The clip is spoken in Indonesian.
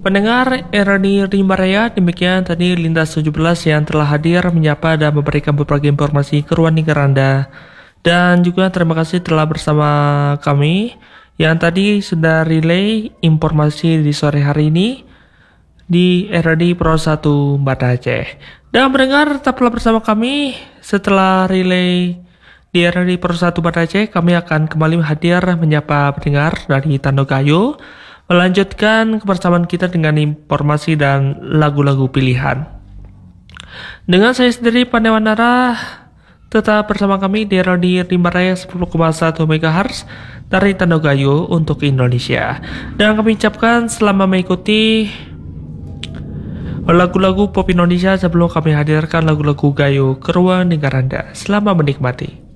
Pendengar era di Rimba Raya, demikian tadi Lintas 17 yang telah hadir menyapa dan memberikan berbagai informasi ke ruang lingkar Anda. Dan juga terima kasih telah bersama kami yang tadi sudah relay informasi di sore hari ini di RRD Pro 1 Banda Aceh. Dan pendengar tetaplah bersama kami setelah relay di RRD Pro 1 Banda Aceh. Kami akan kembali hadir menyapa pendengar dari Tandogayo, melanjutkan kebersamaan kita dengan informasi dan lagu-lagu pilihan. Dengan saya sendiri Pandewan Nara, tetap bersama kami di RRD Rimba Raya 10,1 MHz dari Tandogayo untuk Indonesia. Dan kami ucapkan selamat mengikuti lagu-lagu pop Indonesia sebelum kami hadirkan lagu-lagu gayo ke ruang dengar Anda. Selamat menikmati.